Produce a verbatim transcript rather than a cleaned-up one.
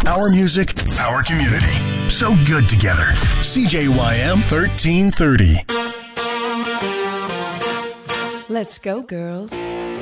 Our music, our community. So good together. C J Y M thirteen thirty. Let's go, girls.